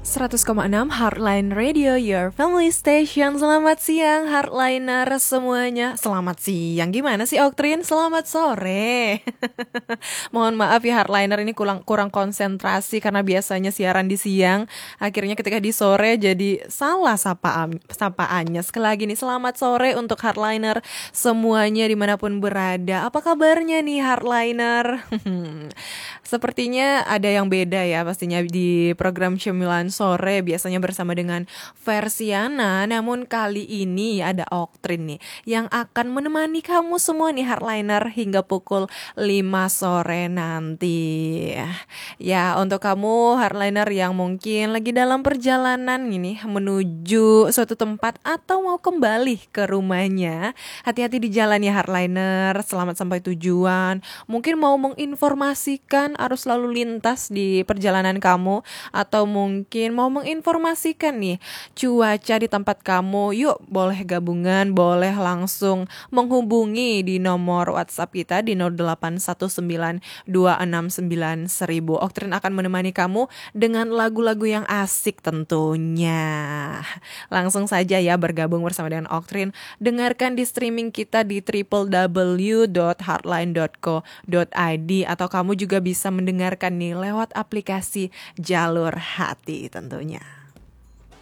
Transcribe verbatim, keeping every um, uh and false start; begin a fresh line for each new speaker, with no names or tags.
seratus koma enam Heartline Radio, your family station. Selamat siang Heartliner semuanya. Selamat siang, gimana sih Oktrin? Selamat sore. Mohon maaf ya Heartliner, ini kurang, kurang konsentrasi karena biasanya siaran di siang, akhirnya ketika di sore jadi salah sapaan, sapaannya. Sekali lagi nih, selamat sore untuk Heartliner semuanya dimanapun berada. Apa kabarnya nih Heartliner? Sepertinya ada yang beda ya pastinya di program Cemilan Sore biasanya bersama dengan Versiana. Namun kali ini ada Oktrin nih yang akan menemani kamu semua nih Heartliner hingga pukul lima sore nanti. Ya, untuk kamu Heartliner yang mungkin lagi dalam perjalanan ini menuju suatu tempat atau mau kembali ke rumahnya, hati-hati di jalan ya Heartliner, selamat sampai tujuan. Mungkin mau menginformasikan arus lalu lintas di perjalanan kamu, atau mungkin mau menginformasikan nih cuaca di tempat kamu, yuk boleh gabungan, boleh langsung menghubungi di nomor WhatsApp kita di nol delapan satu sembilan dua enam sembilan seribu. Oktrin akan menemani kamu dengan lagu-lagu yang asik tentunya. Langsung saja ya bergabung bersama dengan Oktrin. Dengarkan di streaming kita di w w w dot heartline dot co dot i d, atau kamu juga bisa mendengarkan nih lewat aplikasi Jalur Hati tentunya.